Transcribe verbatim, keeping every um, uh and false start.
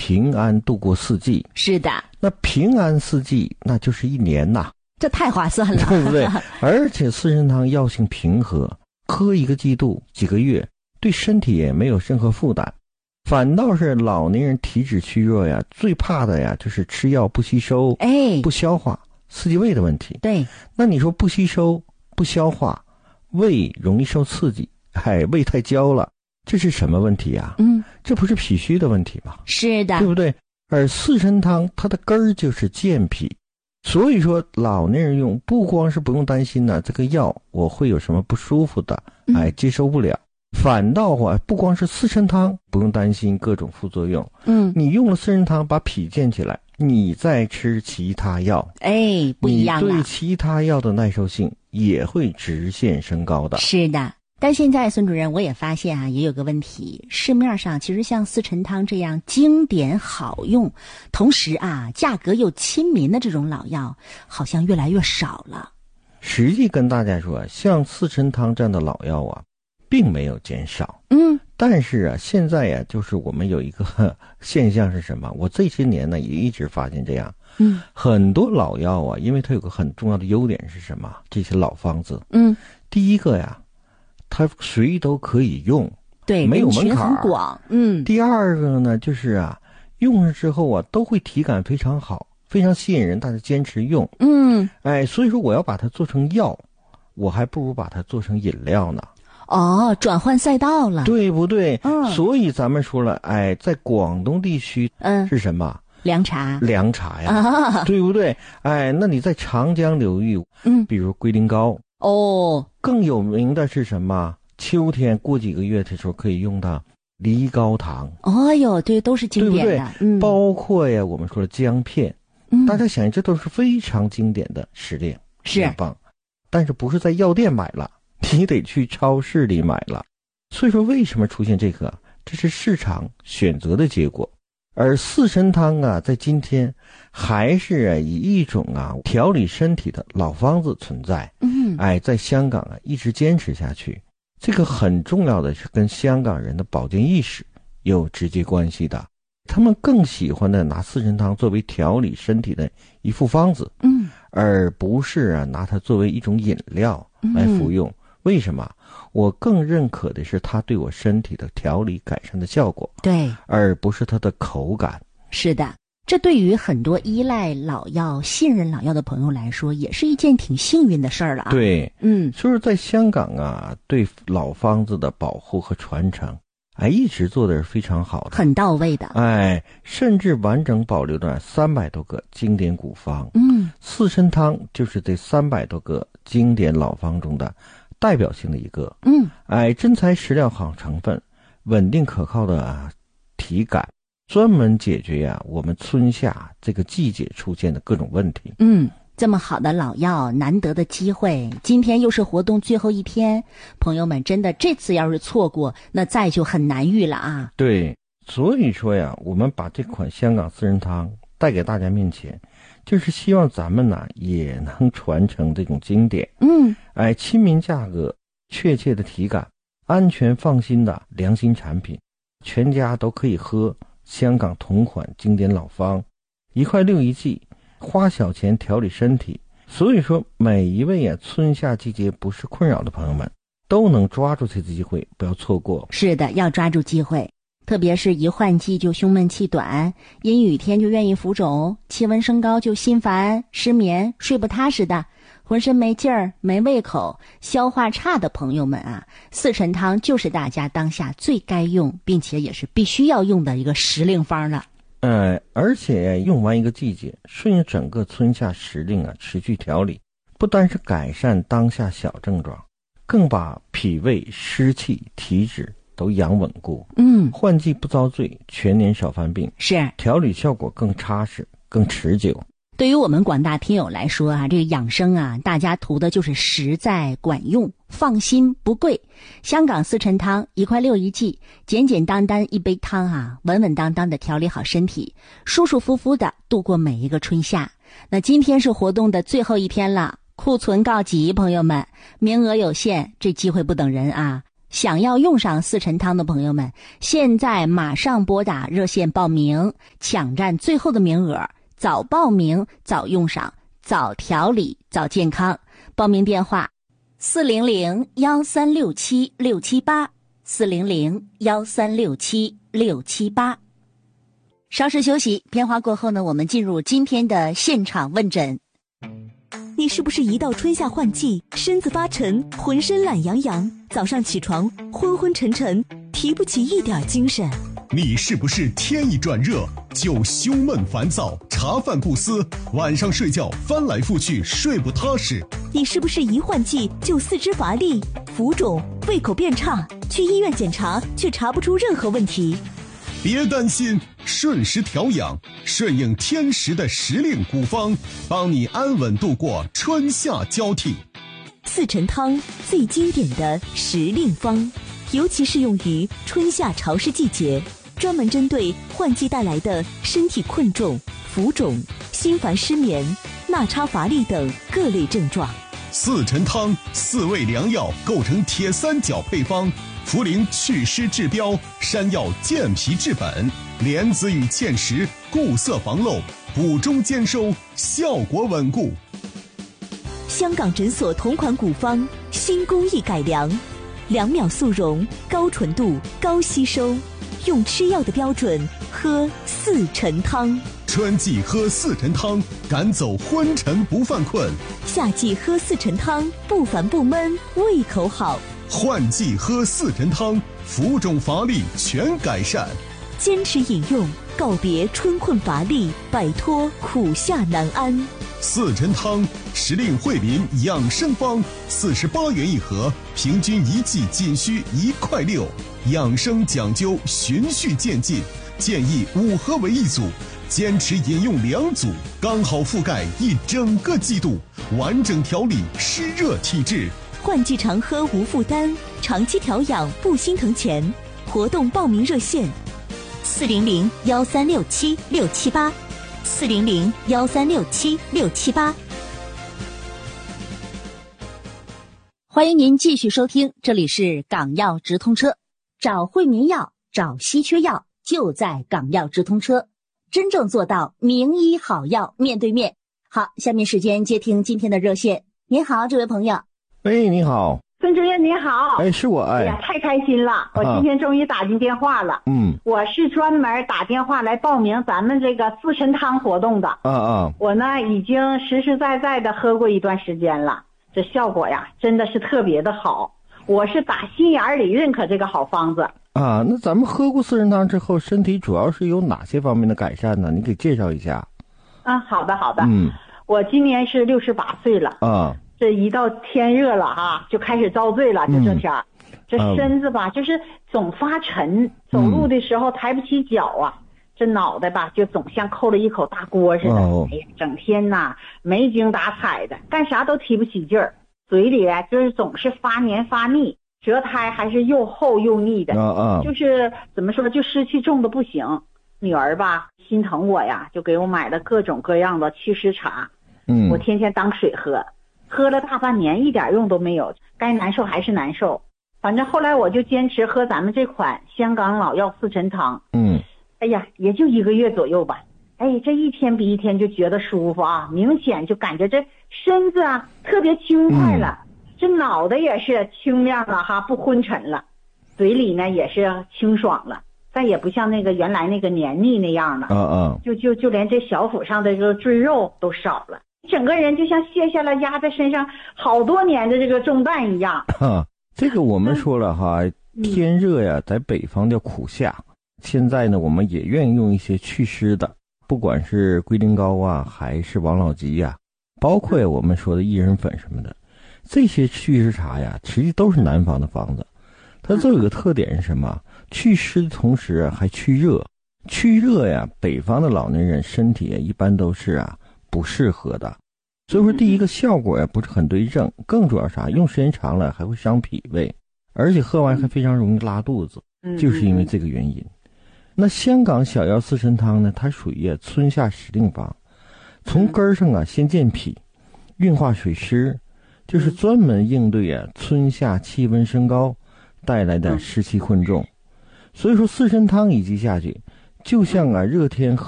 平安度过四季。 是的， 那平安四季那就是一年呐， 这太划算了， 对不对？而且四神汤药性平和，喝一个季度几个月，对身体也没有任何负担。反倒是老年人体质虚弱呀，最怕的呀就是吃药不吸收， 哎， 不消化，四季胃的问题。 对， 那你说不吸收不消化，胃容易受刺激，哎，胃太焦了，这是什么问题呀？ 嗯， 这不是脾虚的问题吗？ 是的， 对不对？而四神汤它的根儿就是健脾，所以说老年人用不光是不用担心呢，这个药我会有什么不舒服的，哎，接受不了。反倒啊，不光是四神汤不用担心各种副作用，嗯，你用了四神汤把脾健起来，你再吃其他药， 哎，不一样了， 你对其他药的耐受性也会直线升高的。 是的。但现在孙主任我也发现啊，也有个问题，市面上其实像四神汤这样经典好用，同时啊价格又亲民的这种老药好像越来越少了。 实际跟大家说，像四神汤这样的老药啊并没有减少， 嗯， 但是啊现在呀、啊、就是我们有一个呵现象是什么，我这些年呢也一直发现这样，嗯，很多老药啊，因为它有个很重要的优点是什么，这些老方子，嗯，第一个呀它谁都可以用， 对， 没有门槛很广，嗯。 第二个呢，就是啊，用上之后啊，都会体感非常好，非常吸引人，大家坚持用，嗯，哎，所以说我要把它做成药，我还不如把它做成饮料呢。 哦，转换赛道了， 对不对？ 嗯， 所以咱们说了，哎，在广东地区，嗯，是什么？ 凉茶， 凉茶呀， 啊， 对不对？哎，那你在长江流域，嗯，比如龟苓膏。哦，更有名的是什么？秋天过几个月的时候可以用的梨膏糖。 哦哟，对，都是经典的， 对不对？ 嗯， 包括呀，我们说的姜片，嗯，大家想，这都是非常经典的时令， 是很棒。但是不是在药店买了，你得去超市里买了。所以说，为什么出现这个？这是市场选择的结果。而四神汤啊，在今天还是啊以一种啊调理身体的老方子存在。嗯，哎，在香港啊一直坚持下去，这个很重要的是跟香港人的保健意识有直接关系的。他们更喜欢的拿四神汤作为调理身体的一副方子，嗯，而不是啊拿它作为一种饮料来服用。嗯，为什么？我更认可的是它对我身体的调理改善的效果， 对， 而不是它的口感。 是的，这对于很多依赖老药、信任老药的朋友来说，也是一件挺幸运的事儿了啊。 对， 嗯， 就是在香港啊，对老方子的保护和传承，哎，一直做的是非常好的， 很到位的。 哎，甚至完整保留了三百多个经典古方。嗯，四神汤就是这三百多个经典老方中的代表性的一个。嗯，哎，真材实料好成分，稳定可靠的、啊、体感，专门解决呀、啊、我们春夏这个季节出现的各种问题。 嗯，这么好的老药，难得的机会，今天又是活动最后一天，朋友们真的这次要是错过，那再就很难遇了啊。 对，所以说呀，我们把这款香港四神汤带给大家面前，就是希望咱们呢也能传承这种经典。嗯，哎，亲民价格，确切的体感，安全放心的良心产品，全家都可以喝香港同款经典老方，一块六一剂，花小钱调理身体。所以说每一位啊春夏季节不是困扰的朋友们都能抓住这次机会，不要错过。 是的，要抓住机会，特别是一换季就胸闷气短，阴雨天就愿意浮肿，气温升高就心烦失眠睡不踏实的，浑身没劲儿没胃口消化差的朋友们啊，四神汤就是大家当下最该用并且也是必须要用的一个时令方了。 呃，而且用完一个季节，顺应整个春夏时令啊，持续调理，不单是改善当下小症状，更把脾胃湿气体质都养稳固。嗯，换季不遭罪，全年少犯病， 是调理效果更扎实更持久。 对于我们广大听友来说啊，这个养生啊，大家图的就是实在管用，放心不贵。香港四神汤一块六一剂，简简单单一杯汤啊，稳稳当当的调理好身体，舒舒服服的度过每一个春夏。那今天是活动的最后一天了，库存告急，朋友们，名额有限，这机会不等人啊！ 想要用上四陈汤的朋友们，现在马上拨打热线报名，抢占最后的名额，早报名早用上，早调理早健康。报名电话四零零幺三六七六七八，四零零幺三六七六七八。稍事休息，片花过后呢，我们进入今天的现场问诊。 你是不是一到春夏换季，身子发沉，浑身懒洋洋，早上起床昏昏沉沉，提不起一点精神？ 你是不是天一转热就胸闷烦躁，茶饭不思，晚上睡觉翻来覆去睡不踏实？ 你是不是一换季就四肢乏力、浮肿、胃口变差，去医院检查却查不出任何问题？ 别担心，顺时调养，顺应天时的时令古方，帮你安稳度过春夏交替。 四陈汤最经典的时令方，尤其适用于春夏潮湿季节，专门针对换季带来的身体困重、浮肿、心烦失眠、纳差乏力等各类症状。 四陈汤四味良药构成铁三角配方，茯苓祛湿治标，山药健脾治本，莲子与芡实固色防漏，补中兼收，效果稳固。 香港诊所同款古方，新工艺改良，两秒速溶，高纯度，高吸收，用吃药的标准喝四陈汤。 春季喝四陈汤，赶走昏沉不犯困； 夏季喝四陈汤，不烦不闷，胃口好。 换季喝四陈汤，浮肿乏力全改善。 坚持饮用，告别春困乏力，摆脱苦夏难安。 四陈汤时令惠民养生方，四十八元一盒，平均一剂仅需一块六。养生讲究循序渐进，建议五盒为一组，坚持饮用两组，刚好覆盖一整个季度，完整调理湿热体质。 换季常喝无负担，长期调养不心疼钱。活动报名热线：四零零幺三六七六七八，四零零幺三六七六七八。 欢迎您继续收听，这里是港药直通车，找惠民药，找稀缺药，就在港药直通车，真正做到名医好药面对面。好，下面时间接听今天的热线。您好，这位朋友。 喂，你好， 孙主任，你好。 哎，是我。哎哎呀，太开心了！我今天终于打进电话了。 嗯， 我是专门打电话来报名咱们这个四陈汤活动的。 啊啊， 我呢已经实实在在的喝过一段时间了，这效果呀真的是特别的好。我是打心眼里认可这个好方子。 啊，那咱们喝过四陈汤之后，身体主要是有哪些方面的改善呢？你给介绍一下。 啊，好的好的。 嗯， 我今年是六十八岁了。 啊。 这一到天热了哈，就开始遭罪了。就这天儿，嗯、这身子吧，就是总发沉，走路的时候抬不起脚啊。嗯、这脑袋吧，就总像扣了一口大锅似的。哦、哎呀，整天呐没精打采的，干啥都提不起劲儿。嘴里啊，就是总是发黏发腻，舌苔还是又厚又腻的。 啊啊， 就是怎么说，就湿气重的不行。女儿吧心疼我呀，就给我买了各种各样的祛湿茶。嗯，我天天当水喝。喝了大半年一点用都没有，该难受还是难受。反正后来我就坚持喝咱们这款香港老药四陈汤。嗯，哎呀，也就一个月左右吧。哎，这一天比一天就觉得舒服啊，明显就感觉这身子啊特别轻快了，嗯、这脑袋也是清亮了哈，不昏沉了，嘴里呢也是清爽了，再也不像那个原来那个黏腻那样了。嗯嗯，就就就连这小腹上的这个赘肉都少了。整个人就像卸下了压在身上好多年的这个重担一样。 啊，这个我们说了哈，嗯、天热呀，在北方叫苦夏。现在呢，我们也愿意用一些祛湿的，不管是龟苓膏啊，还是王老吉呀，包括我们说的薏仁粉什么的，这些祛湿茶呀，实际都是南方的方子。它都有个特点是什么？祛湿的同时还去热。去热呀，北方的老年人身体一般都是啊不适合的。所以说第一个效果呀不是很对症，更主要啥，用时间长了还会伤脾胃，而且喝完还非常容易拉肚子，就是因为这个原因。那香港小药四陈汤呢，它属于春夏时令方，从根儿上啊先健脾，运化水湿，就是专门应对啊春夏气温升高， 带来的湿气困重。所以说四神汤一剂下去，就像啊热天喝